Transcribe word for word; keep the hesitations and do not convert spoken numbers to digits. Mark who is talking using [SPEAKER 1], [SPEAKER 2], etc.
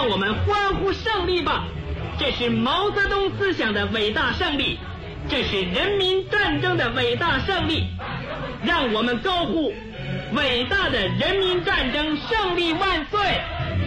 [SPEAKER 1] 让我们欢呼胜利吧！这是毛泽东思想的伟大胜利，这是人民战争的伟大胜利。让我们高呼：伟大的人民战争胜利万岁！